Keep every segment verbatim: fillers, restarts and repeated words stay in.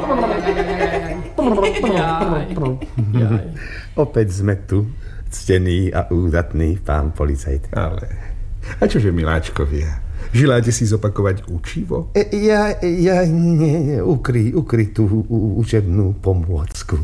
Opäť sme tu, ctený a údatný pán policajt. Ale, a čože, miláčkovia? Želáte si zopakovať učivo? E, ja, ja nie, ukry, ukrytú učebnú pomôcku.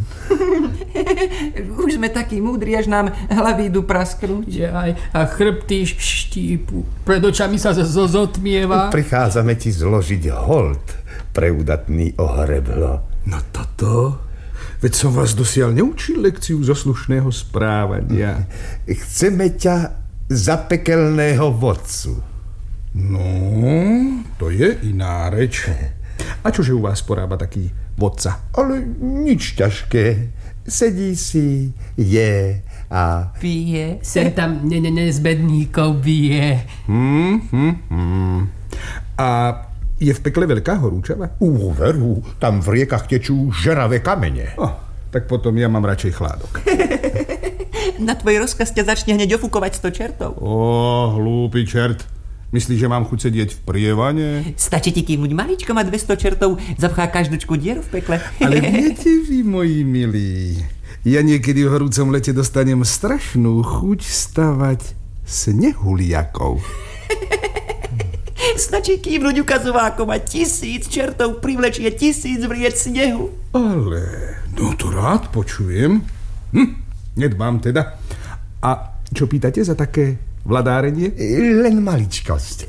Už sme takí múdri, až nám hlavy idú prasknúť. Jaj, a chrbty štípu. Pred očami sa zotmieva. Prichádzame ti zložiť hold pre údatný ohreblo. No toto... Veď som vás dosiaľ neučil lekciu zo slušného správania. Chceme ťa za pekelného vodcu. No, to je iná reč. A čože u vás porába taký vodca? Ale nič ťažké. Sedí si, je a... Pije. Sem tam ne, ne, ne, z bedníkov bije. Hmm, hmm, hmm. A je v pekle veľká horúčava? Ú, veru, tam v riekach tečú žeravé kamene. Oh, tak potom ja mám radšej chládok. Na tvoj rozkaz ťa začne hneď ofúkovať sto čertov. Ó, hlúpy čert. Myslíš, že mám chuť sedieť v prievane? Stačí ti kývnuť maličko, má dvesto čertov, zapchá každúčku dieru v pekle. Ale viete vy, moji milí, ja niekedy v horúcom lete dostanem strašnú chuť stavať snehuliakov. Stačí kývnuť ukazovákom a tisíc čertov privlečie tisíc vriec snehu. Ale, no to rád počujem. Hm, nedbám teda. A čo pýtate za také vladárenie? Len maličkosť.